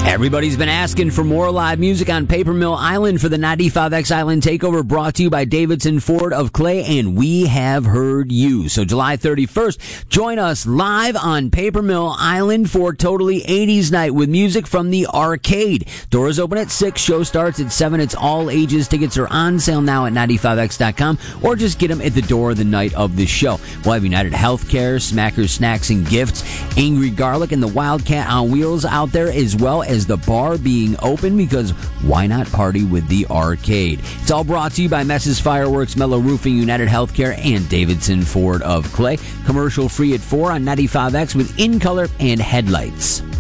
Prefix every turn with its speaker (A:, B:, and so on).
A: Everybody's been asking for more live music on Paper Mill Island for the 95X Island Takeover, brought to you by Davidson Ford of Clay, and we have heard you. So July 31st, join us live on Paper Mill Island for Totally 80s Night with music from the arcade. Doors open at 6, show starts at 7. It's all ages. Tickets are on sale now at 95x.com, or just get them at the door the night of the show. We'll have United Healthcare, Smackers Snacks and Gifts, Angry Garlic, and the Wildcat on Wheels out there, as well as the bar being open, because why not party with the arcade? It's all brought to you by Mess's Fireworks, Mellow Roofing, United Healthcare, and Davidson Ford of Clay. Commercial free at 4 on 95X with In Color and Headlights.